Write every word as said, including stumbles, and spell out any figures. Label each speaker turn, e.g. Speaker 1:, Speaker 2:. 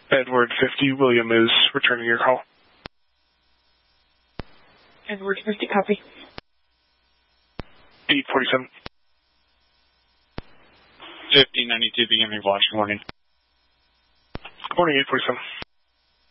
Speaker 1: Edward fifty, William is returning your call.
Speaker 2: Edward fifty, copy.
Speaker 1: eight forty-seven.
Speaker 3: fifty ninety-two beginning of watch, good morning.
Speaker 1: Good morning, eight forty-seven.